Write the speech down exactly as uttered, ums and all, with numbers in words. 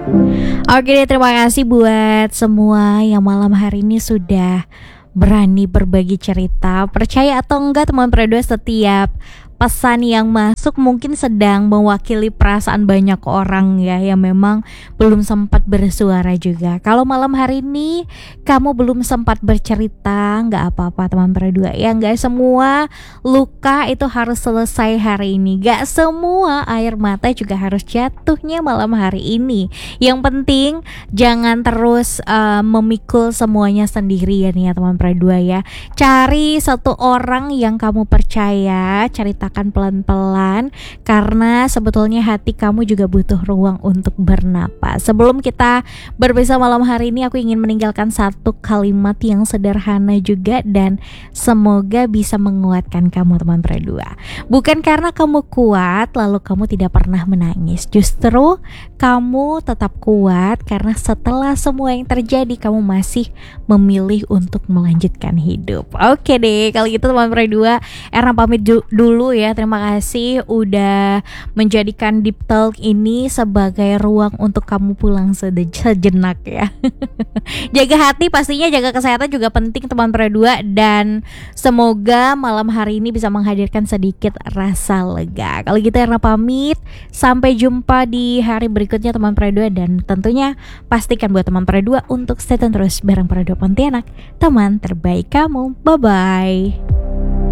Oke deh, terima kasih buat semua yang malam hari ini sudah berani berbagi cerita. Percaya atau enggak teman Predua, setiap pesan yang masuk mungkin sedang mewakili perasaan banyak orang ya, yang memang belum sempat bersuara juga. Kalau malam hari ini kamu belum sempat bercerita, nggak apa-apa teman Predua ya. Nggak semua luka itu harus selesai hari ini, nggak semua air mata juga harus jatuhnya malam hari ini. Yang penting jangan terus uh, memikul semuanya sendirian ya teman Predua ya. Cari satu orang yang kamu percaya, cerita pelan-pelan, karena sebetulnya hati kamu juga butuh ruang untuk bernapas. Sebelum kita berpisah malam hari ini, aku ingin meninggalkan satu kalimat yang sederhana juga dan semoga bisa menguatkan kamu teman Predua. Bukan karena kamu kuat lalu kamu tidak pernah menangis, justru kamu tetap kuat karena setelah semua yang terjadi kamu masih memilih untuk melanjutkan hidup. Oke deh, kalau gitu teman Predua, Erna pamit ju- dulu ya. Terima kasih udah menjadikan Deep Talk ini sebagai ruang untuk kamu pulang sede- sejenak ya. Jaga hati pastinya, jaga kesehatan juga penting teman Predua, dan semoga malam hari ini bisa menghadirkan sedikit rasa lega. Kalau gitu Erna pamit, sampai jumpa di hari berikutnya teman Predua, dan tentunya pastikan buat teman Predua untuk stay tune terus bareng Predua Pontianak, teman terbaik kamu. Bye bye.